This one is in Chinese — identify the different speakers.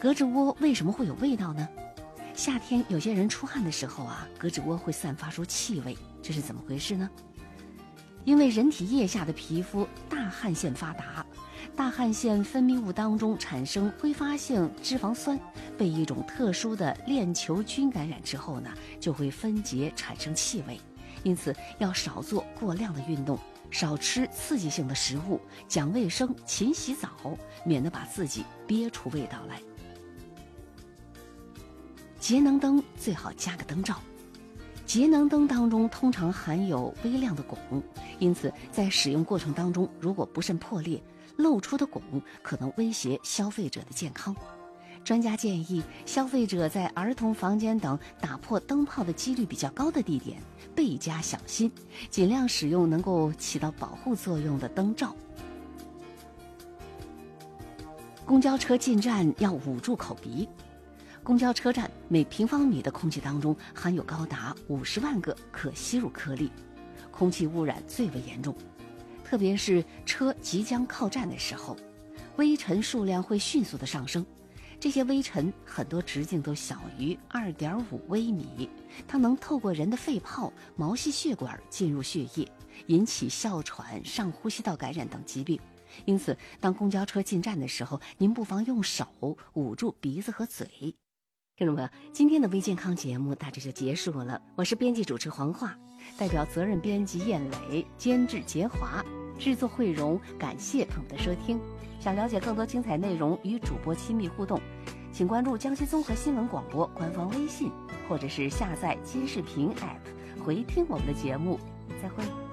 Speaker 1: 胳肢窝为什么会有味道呢？夏天有些人出汗的时候啊，胳肢窝会散发出气味，这是怎么回事呢？因为人体腋下的皮肤大汗腺发达，大汗腺分泌物当中产生挥发性脂肪酸，被一种特殊的链球菌感染之后呢，就会分解产生气味。因此要少做过量的运动，少吃刺激性的食物，讲卫生，勤洗澡，免得把自己憋出味道来。节能灯最好加个灯罩，节能灯当中通常含有微量的汞，因此在使用过程当中，如果不慎破裂，漏出的汞可能威胁消费者的健康。专家建议，消费者在儿童房间等打破灯泡的几率比较高的地点倍加小心，尽量使用能够起到保护作用的灯罩。公交车进站要捂住口鼻。公交车站每平方米的空气当中含有高达50万个可吸入颗粒，空气污染最为严重。特别是车即将靠站的时候，微尘数量会迅速的上升。这些微尘很多直径都小于2.5微米，它能透过人的肺泡、毛细血管进入血液，引起哮喘、上呼吸道感染等疾病。因此，当公交车进站的时候，您不妨用手捂住鼻子和嘴。听众朋友，今天的微健康节目大致就结束了。我是编辑主持黄华，代表责任编辑燕磊，监制杰华，制作慧荣，感谢朋友的收听。想了解更多精彩内容与主播亲密互动，请关注江西综合新闻广播官方微信，或者是下载金视频 App 回听我们的节目。再会。